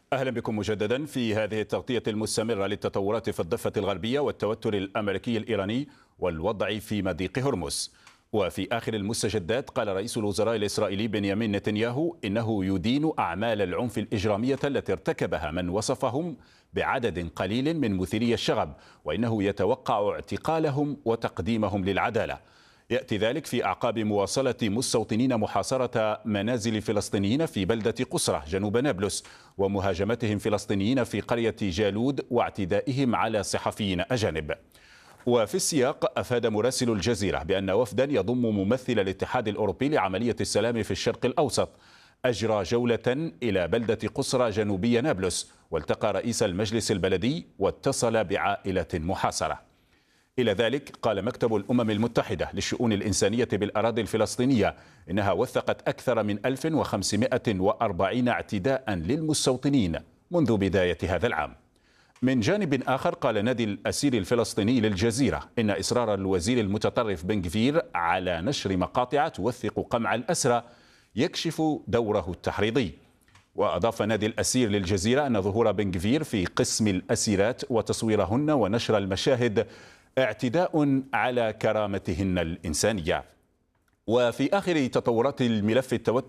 أهلا بكم مجددا في هذه التغطية المستمرة للتطورات في الضفة الغربية والتوتر الأمريكي الإيراني والوضع في مضيق هرمز. وفي آخر المستجدات قال رئيس الوزراء الإسرائيلي بنيامين نتنياهو إنه يدين أعمال العنف الإجرامية التي ارتكبها من وصفهم بعدد قليل من مثيري الشغب، وإنه يتوقع اعتقالهم وتقديمهم للعدالة. يأتي ذلك في أعقاب مواصلة مستوطنين محاصرة منازل فلسطينيين في بلدة قسرة جنوب نابلس، ومهاجمتهم فلسطينيين في قرية جالود، واعتدائهم على صحفيين أجانب. وفي السياق، أفاد مراسل الجزيرة بأن وفدا يضم ممثل الاتحاد الأوروبي لعملية السلام في الشرق الأوسط أجرى جولة إلى بلدة قسرة جنوبية نابلس، والتقى رئيس المجلس البلدي واتصل بعائلة محاصرة. إلى ذلك، قال مكتب الأمم المتحدة للشؤون الإنسانية بالأراضي الفلسطينية إنها وثقت أكثر من 1540 اعتداء للمستوطنين منذ بداية هذا العام. من جانب آخر، قال نادي الأسير الفلسطيني للجزيرة إن إصرار الوزير المتطرف بن غفير على نشر مقاطع توثق قمع الأسرى يكشف دوره التحريضي. وأضاف نادي الأسير للجزيرة أن ظهور بن غفير في قسم الأسيرات وتصويرهن ونشر المشاهد اعتداء على كرامتهن الإنسانية. وفي آخر تطورات الملف التوتر